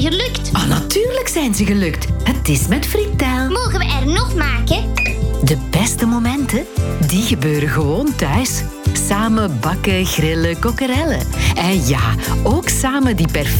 gelukt. Ah, natuurlijk zijn ze gelukt. Het is met Fritel. Mogen we er nog maken? De beste momenten, die gebeuren gewoon thuis. Samen bakken, grillen, kokkerellen. En ja, ook samen die perfecte